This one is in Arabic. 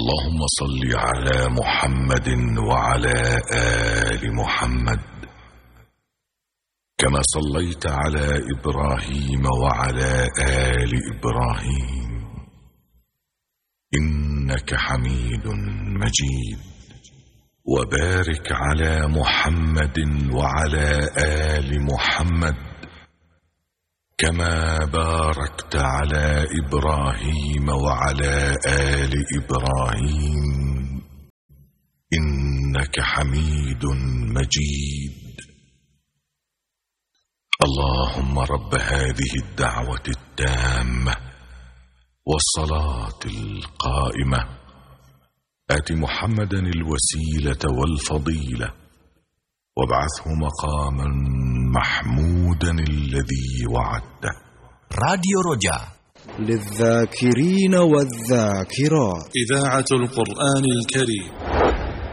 اللهم صل على محمد وعلى آل محمد كما صليت على إبراهيم وعلى آل إبراهيم إنك حميد مجيد. وبارك على محمد وعلى آل محمد كما باركت على إبراهيم وعلى آل إبراهيم إنك حميد مجيد. اللهم رب هذه الدعوة التامة والصلاة القائمة آت محمدا الوسيلة والفضيلة وابعثه مقاما محمودا الذي وعدته. راديو رجاء للذاكرين والذاكرات، إذاعة القرآن الكريم.